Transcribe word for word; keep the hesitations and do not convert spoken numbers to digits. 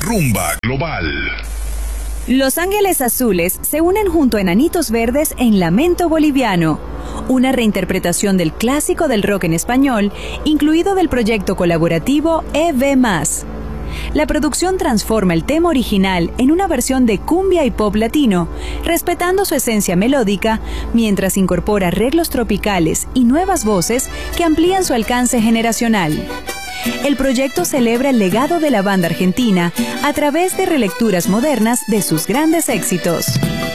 Rumba Global. Los Ángeles Azules se unen junto a Enanitos Verdes en Lamento Boliviano, una reinterpretación del clásico del rock en español, incluido del proyecto colaborativo E V más. La producción transforma el tema original en una versión de cumbia y pop latino, respetando su esencia melódica, mientras incorpora arreglos tropicales y nuevas voces que amplían su alcance generacional. El proyecto celebra el legado de la banda argentina a través de relecturas modernas de sus grandes éxitos.